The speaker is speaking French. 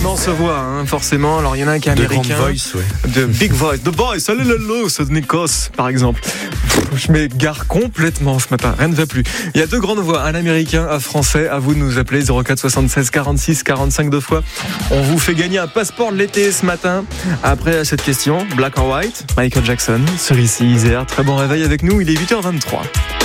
d'immenses voix, hein, forcément. Alors, il y en a un qui est américain. De Grand Voice, ouais. De Big Voice. The Voice, allez, c'est de Nikos, par exemple. Je m'égare complètement ce matin, rien ne va plus. Il y a deux grandes voix, un américain, un français. À vous de nous appeler 04 76 46 45 deux fois. On vous fait gagner un passeport de l'été ce matin. Après cette question, Black or White, Michael Jackson, sur ici Isère. Très bon réveil avec nous, il est 8h23.